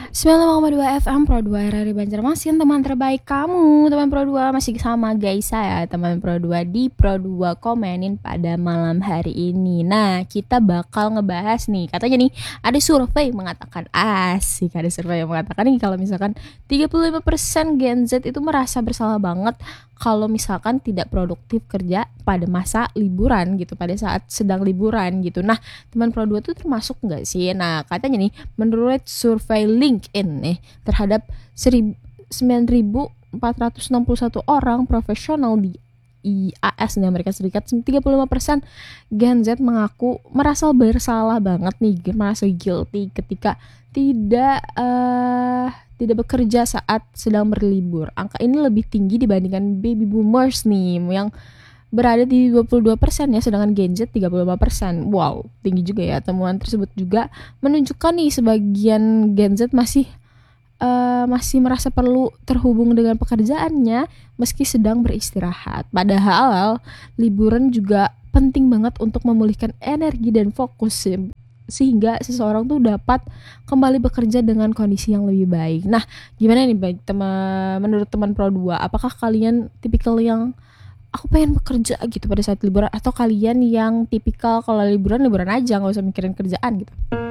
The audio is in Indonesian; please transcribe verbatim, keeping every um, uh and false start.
sembilan puluh lima koma dua F M Pro dua R R I Banjarmasin, teman terbaik kamu. Teman Pro dua masih sama guys saya, teman Pro dua di Pro dua komenin pada malam hari ini. Nah, kita bakal ngebahas nih. Katanya nih, ada survei mengatakan asik, ada survei yang mengatakan nih kalau misalkan tiga puluh lima persen Gen Z itu merasa bersalah banget kalau misalkan tidak produktif kerja pada masa liburan gitu, pada saat sedang liburan gitu. Nah, teman Pro dua tuh termasuk nggak sih? Nah, katanya nih, menurut survei LinkedIn nih terhadap sembilan ribu empat ratus enam puluh satu orang profesional di I A S di Amerika Serikat, tiga puluh lima persen Gen Z mengaku merasa bersalah banget nih, merasa guilty ketika tidak uh, tidak bekerja saat sedang berlibur. Angka ini lebih tinggi dibandingkan baby boomers nih yang berada di dua puluh dua persen ya, sedangkan Gen Z tiga puluh lima persen. Wow, tinggi juga ya. Temuan tersebut juga menunjukkan nih sebagian Gen Z masih uh, masih merasa perlu terhubung dengan pekerjaannya meski sedang beristirahat. Padahal liburan juga penting banget untuk memulihkan energi dan fokus sehingga seseorang tuh dapat kembali bekerja dengan kondisi yang lebih baik. Nah, gimana nih baik teman menurut teman Pro dua? Apakah kalian tipikal yang aku pengen bekerja gitu pada saat liburan, atau kalian yang tipikal kalau liburan liburan aja nggak usah mikirin kerjaan gitu?